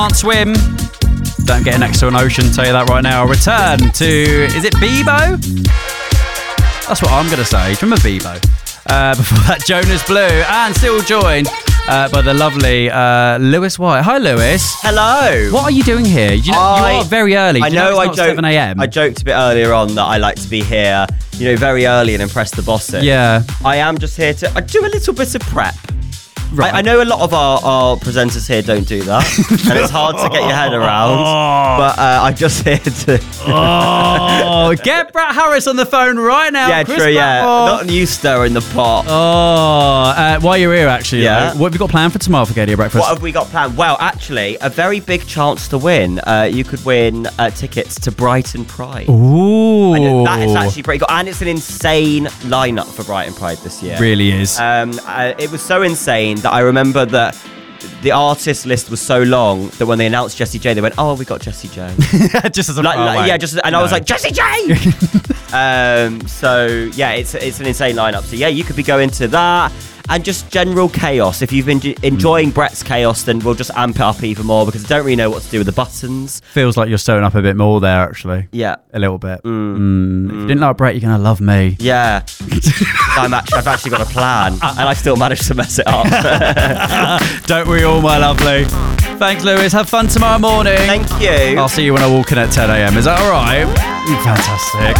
Can't swim. Don't get next to an ocean, tell you that right now. Return to, is it Bebo? That's what I'm going to say. Do you remember Bebo? Before that, Jonas Blue. And still joined by the lovely Lewis White. Hi, Lewis. Hello. What are you doing here? You are very early. I know it's not 7 a.m. I joked a bit earlier on that I like to be here, very early and impress the bosses. Yeah. I am just here to do a little bit of prep. Right. I know a lot of our presenters here don't do that, and it's hard to get your head around, but I'm just here to... Get Brett Harris on the phone right now. Yeah, Chris true, yeah. Blackmore. Not you stirring the pot. While you're here, actually, Yeah. what have you got planned for tomorrow for Gadia Breakfast? What have we got planned? Well, actually, a very big chance to win. You could win tickets to Brighton Pride. Ooh. And that is actually pretty cool. And it's an insane lineup for Brighton Pride this year. Really is. It was so insane that I remember that the artist list was so long that when they announced Jessie J, they went, "Oh, we got Jessie J." Just as a I was like, Jessie J. So yeah, it's an insane lineup. So yeah, you could be going to that. And just general chaos. If you've been enjoying Brett's chaos, then we'll just amp it up even more because I don't really know what to do with the buttons. Feels like you're stirring up a bit more there, actually. Yeah. A little bit. If you didn't like Brett, you're going to love me. Yeah. I've actually got a plan, and I still managed to mess it up. Don't we all, my lovely? Thanks, Lewis. Have fun tomorrow morning. Thank you. I'll see you when I walk in at 10 a.m. Is that all right? Fantastic.